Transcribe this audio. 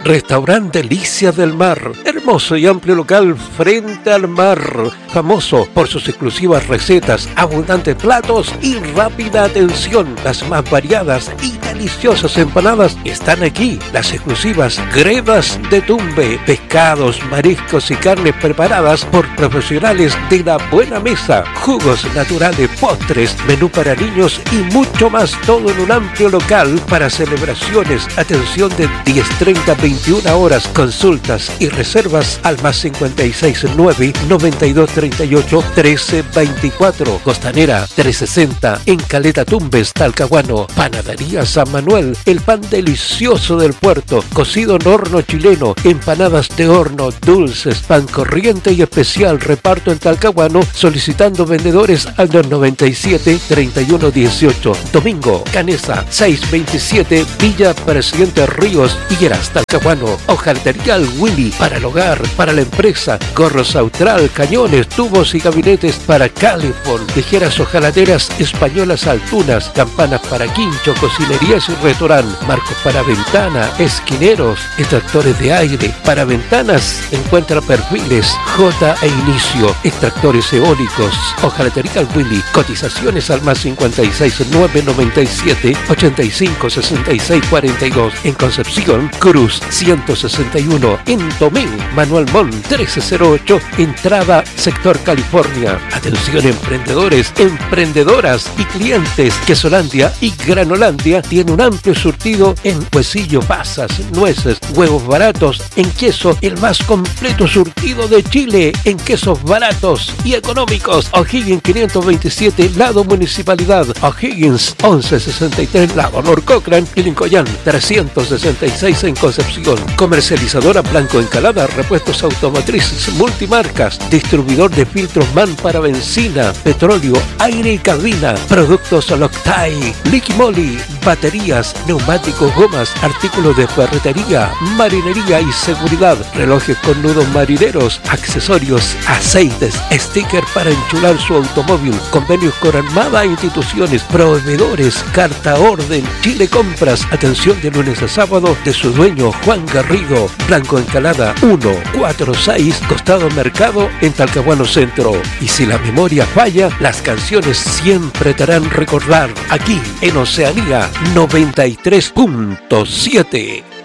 Restaurante Delicia del Mar, hermoso y amplio local frente al mar, famoso por sus exclusivas recetas, abundantes platos y rápida atención. Las más variadas y deliciosas empanadas están aquí. Las exclusivas gredas de Tumbe, pescados, mariscos y carnes preparadas por profesionales de la buena mesa, jugos naturales, postres, menú para niños y mucho más, todo en un amplio local para celebraciones. Atención de 10:30 a 21 horas, consultas y reservas al más 569 9238 1324. Costanera 360 en Caleta Tumbes, Talcahuano. Panadería San Manuel, el pan delicioso del puerto, cocido en horno chileno, empanadas de horno, dulces, pan corriente y especial, reparto en Talcahuano, solicitando vendedores al 297 3118. Domingo, Canesa 627, Villa Presidente Ríos, Higueras, Talcahuano. Hojalatería al Willy, para el hogar, para la empresa, gorros Austral, cañones, tubos y gabinetes para Californ, tijeras hojalateras españolas Altunas, campanas para quincho, cocinerías y restaurante, marcos para ventana, esquineros, extractores de aire, para ventanas, encuentra perfiles J e Inicio, extractores eólicos. Hojalatería al Willy, cotizaciones al más 56997 85 66 42. En Concepción, Cruz 161. En Tomé, Manuel Montt 1308, entrada sector California. Atención emprendedores, emprendedoras y clientes. Quesolandia y Granolandia tiene un amplio surtido en huesillo, pasas, nueces, huevos baratos. En queso, el más completo surtido de Chile en quesos baratos y económicos. O'Higgins 527, lado Municipalidad. O'Higgins 1163, lado Lord Cochrane. Y Lincoln 366 en Concepción. Comercializadora Blanco Encalada, repuestos automotrices multimarcas, distribuidor de filtros MAN para benzina, petróleo, aire y cabina, productos Loctite, Liqui Moly, baterías, neumáticos, gomas, artículos de ferretería, marinería y seguridad, relojes con nudos marineros, accesorios, aceites, sticker para enchular su automóvil, convenios con Armada e instituciones, proveedores, carta orden, Chile Compras, atención de lunes a sábado de su dueño Juan Garrido. Blanco Encalada 146, Costado Mercado en Talcahuano Centro. Y si la memoria falla, las canciones siempre te harán recordar aquí en Oceanía 93.7.